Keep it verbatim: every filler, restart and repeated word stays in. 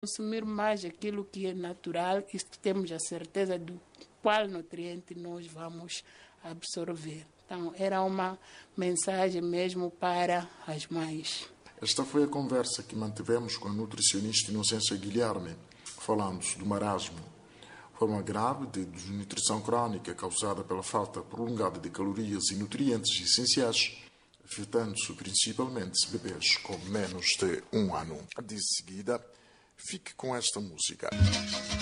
Consumir mais aquilo que é natural e temos a certeza do qual nutriente nós vamos absorver. Então, era uma mensagem mesmo para as mães. Esta foi a conversa que mantivemos com a nutricionista Inocência Guilherme, falando do marasmo, forma grave de desnutrição crónica causada pela falta prolongada de calorias e nutrientes essenciais, afetando-se principalmente bebês com menos de um ano. De seguida, fique com esta música.